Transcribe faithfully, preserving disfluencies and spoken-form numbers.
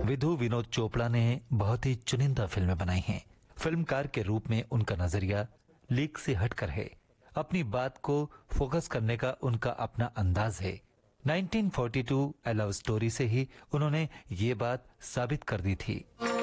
विधु विनोद चोपड़ा ने बहुत ही चुनिंदा फिल्में बनाई हैं। फिल्मकार के रूप में उनका नजरिया लीक से हटकर है। अपनी बात को फोकस करने का उनका अपना अंदाज है। उन्नीस सौ बयालीस ए लव स्टोरी से ही उन्होंने ये बात साबित कर दी थी।